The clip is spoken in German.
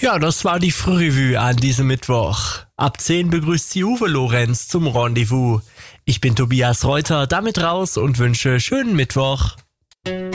Ja, das war die Frührevue an diesem Mittwoch. Ab 10 begrüßt Sie Uwe Lorenz zum Rendezvous. Ich bin Tobias Reuter, damit raus und wünsche schönen Mittwoch.